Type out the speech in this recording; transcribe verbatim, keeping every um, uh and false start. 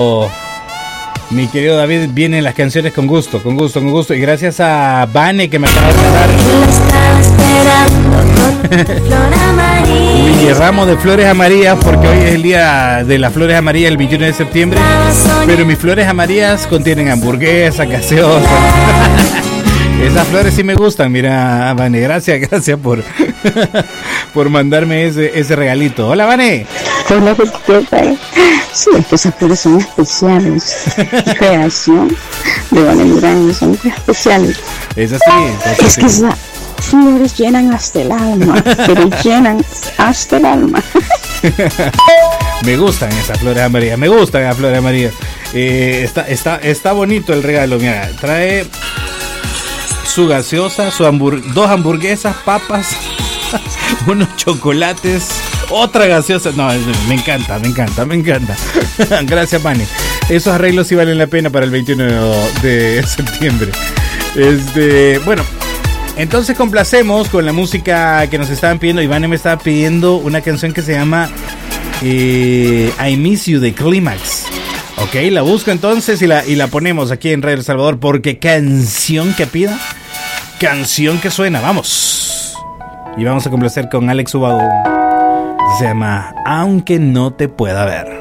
Mi querido David, vienen las canciones con gusto, con gusto, con gusto. Y gracias a Vane que me acaba de dar mi ramo de flores amarillas, porque hoy es el día de las flores amarillas, el veintiuno de septiembre. Pero mis flores amarillas contienen hamburguesa, gaseosa. Esas flores sí me gustan, mira, Vane, gracias, gracias por, por mandarme ese, ese regalito. Hola, Vane. Hola, ¿qué tal? Sí, es que esas flores son especiales. Creación de Vane Durán, son especiales. Es así. Es, es que esas flores llenan hasta el alma, pero llenan hasta el alma. Me gustan esas flores amarillas, me gustan las flores amarillas. Eh, está, está, está bonito el regalo, mira, trae su gaseosa, su hambur- dos hamburguesas, papas, unos chocolates, otra gaseosa. No, me encanta, me encanta, me encanta. Gracias, Manny. Esos arreglos sí valen la pena para el veintiuno de septiembre. Este, bueno, entonces complacemos con la música que nos estaban pidiendo. Iván me estaba pidiendo una canción que se llama eh, I Miss You de Clímax. Ok, la busco entonces y la, y la ponemos aquí en Radio El Salvador, porque canción que pida, canción que suena, vamos. Y vamos a complacer con Alex Ubago. Se llama Aunque no te pueda ver.